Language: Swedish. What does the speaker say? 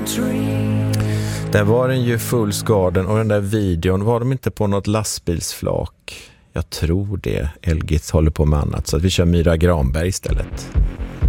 Där var den ju Fool's Garden, och den där videon, var de inte på något lastbilsflak? Jag tror det. Elgit håller på med annat, så att vi kör Myra Granberg istället.